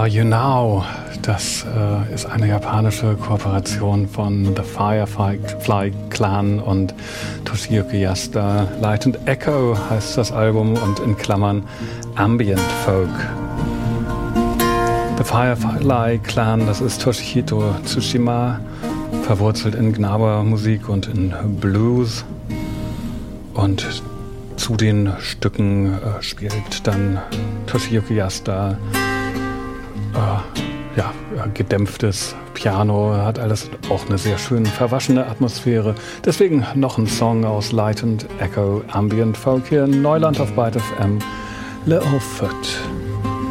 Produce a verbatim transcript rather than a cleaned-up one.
You Now, das äh, ist eine japanische Kooperation von The Firefly Clan und Toshiyuki Yasuda. Light and Echo heißt das Album und in Klammern Ambient Folk. The Firefly Clan, das ist Toshihito Tsushima, verwurzelt in Gnawa-Musik und in Blues. Und zu den Stücken äh, spielt dann Toshiyuki Yasuda äh, ja, gedämpftes Piano, hat alles auch eine sehr schön verwaschene Atmosphäre. Deswegen noch ein Song aus Light and Echo Ambient Folk hier in Neuland auf Byte F M, Little Foot.